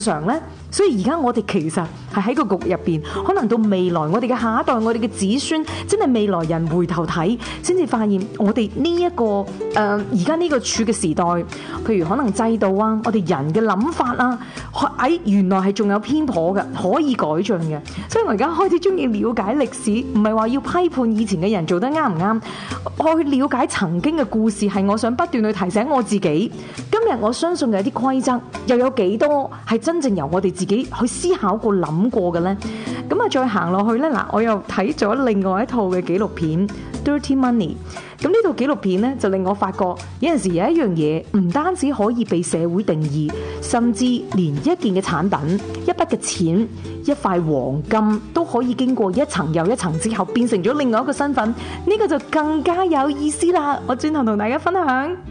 常呢，所以而家我哋其實係喺個局入邊，可能到未來我哋嘅下一代、我哋嘅子孫，真係未來人回頭睇，先至發現我哋呢一個而家呢個處嘅時代，譬如可能制度啊，我哋人嘅諗法啊，原來係仲有偏頗嘅，可以改進嘅。所以我而家開始中意了解歷史，唔係話要批判以前嘅人做得啱唔啱，我去了解曾經嘅故事，係我想不斷去提醒我自己。今日我相信嘅一啲規則，又有幾多係真正由我哋自己去思考過、諗過嘅呢？咁啊，再行落去呢，嗱，我又睇咗另外一套嘅紀錄片《Dirty Money》。咁呢套紀錄片呢，就令我發覺有陣時有一樣嘢唔單止可以被社會定義，甚至連一件嘅產品、一筆嘅錢、一塊黃金都可以經過一層又一層之後變成咗另外一個身份，呢個就更加有意思啦！我轉頭同大家分享。